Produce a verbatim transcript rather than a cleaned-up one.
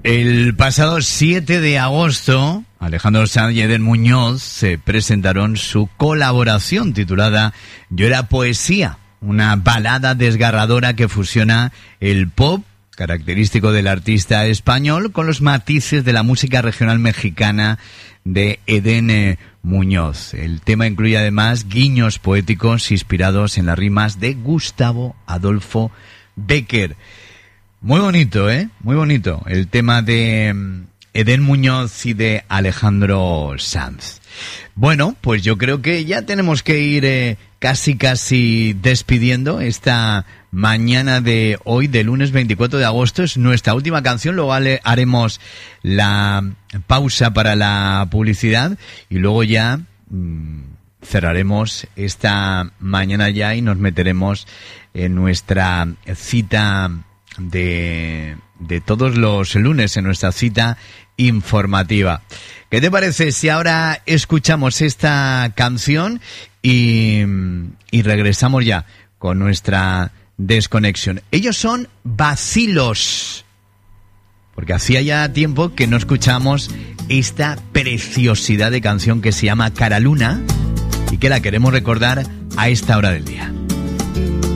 El pasado siete de agosto, Alejandro Sanz y Eden Muñoz se presentaron su colaboración titulada Yo era poesía, una balada desgarradora que fusiona el pop, característico del artista español, con los matices de la música regional mexicana de Eden Muñoz. El tema incluye además guiños poéticos inspirados en las rimas de Gustavo Adolfo Bécquer. Muy bonito, ¿eh? Muy bonito el tema de Eden Muñoz y de Alejandro Sanz. Bueno, pues yo creo que ya tenemos que ir eh, casi casi despidiendo esta mañana de hoy, de lunes veinticuatro de agosto. Es nuestra última canción, luego haremos la pausa para la publicidad y luego ya mmm, cerraremos esta mañana ya y nos meteremos en nuestra cita de, de todos los lunes, en nuestra cita informativa. ¿Qué te parece si ahora escuchamos esta canción y, y regresamos ya con nuestra desconexión? Ellos son Bacilos, porque hacía ya tiempo que no escuchamos esta preciosidad de canción que se llama Cara Luna y que la queremos recordar a esta hora del día.